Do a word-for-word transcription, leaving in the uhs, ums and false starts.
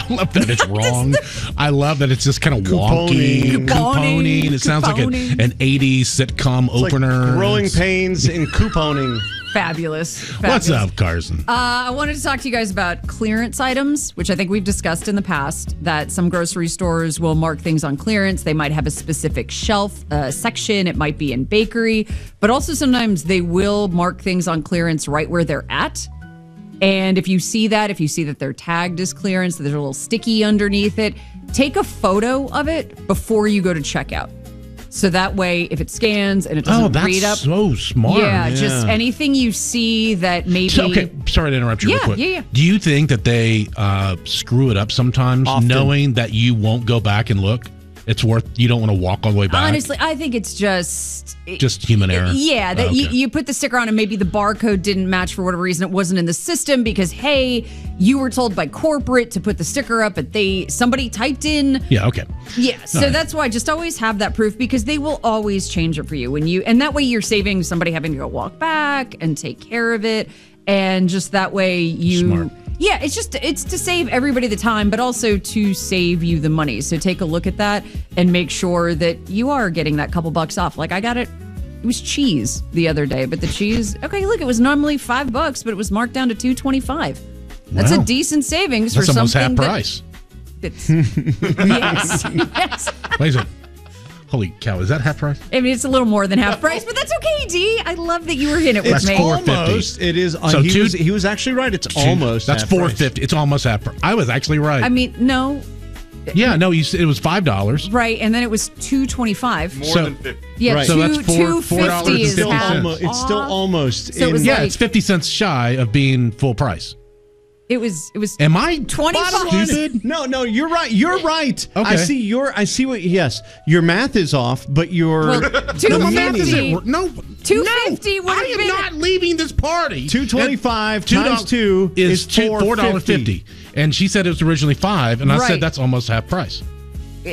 I love that it's wrong. I love that it's just kind of wonky. Couponing. Couponing. It sounds like an, an eighties sitcom It's opener. Like growing pains in couponing. Fabulous. Fabulous. What's up, Carson? Uh, I wanted to talk to you guys about clearance items, which I think we've discussed in the past, that some grocery stores will mark things on clearance. They might have a specific shelf uh, section. It might be in bakery. But also sometimes they will mark things on clearance right where they're at. And if you see that, if you see that they're tagged as clearance, there's a little sticky underneath it, take a photo of it before you go to checkout. So that way, if it scans and it doesn't oh, that's read up. so smart. Yeah, yeah, just anything you see that maybe. So, okay, sorry to interrupt you yeah, real quick. Yeah, yeah. Do you think that they uh, screw it up sometimes, Often. knowing that you won't go back and look? It's worth, you don't want to walk all the way back? Honestly, I think it's just... Just human error? Yeah, that Oh, okay. you, you put the sticker on and maybe the barcode didn't match for whatever reason. It wasn't in the system because, hey, you were told by corporate to put the sticker up, but they somebody typed in... Yeah, okay. Yeah, so All right. that's why just always have that proof because they will always change it for you. when you And that way you're saving somebody having to go walk back and take care of it. And just that way you... Smart. Yeah, it's just, it's to save everybody the time, but also to save you the money. So take a look at that and make sure that you are getting that couple bucks off. Like I got it, it was cheese the other day, but the cheese, okay, look, it was normally five bucks, but it was marked down to two twenty-five. That's Wow. a decent savings That's for almost something half that- price. It's, yes, yes. Wait a second. Holy cow, is that half price? I mean, it's a little more than half price, but that's okay, D. I love that you were in it with It's me. four fifty. almost. It is. Uh, So he, two- was, he was actually right. It's almost. That's half four price. fifty. It's almost half price. I was actually right. I mean, no, yeah, no, you said it was five dollars. right, and then it was two twenty-five. More So- than fifty. Yeah, Right. two, So that's four- two four dollars fifty and is Still fifty half cents. almost. It's still off. almost. So it was in- Yeah, like- it's fifty cents shy of being full price. It was. It was. Am I twenty-five. stupid? No, no, you're right. You're right. Okay. I see your. I see what. Yes, your math is off, but your Well, the two My meaning- math fifty. isn't wor- No, two no, fifty would I have am been- not leaving this party. two twenty-five Two times doll- two is is four four dollars fifty. And she said it was originally five, and I Right. said that's almost half price.